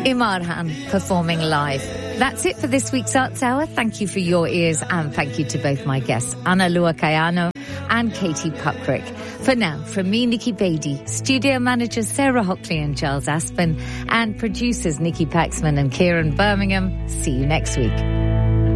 Imarhan performing live. That's it for this week's Arts Hour. Thank you for your ears and thank you to both my guests, Ana Lua Kayano and Katie Puckrick. For now, from me, Nikki Beatty, studio managers Sarah Hockley and Charles Aspen, and producers Nikki Paxman and Kieran Birmingham. See you next week.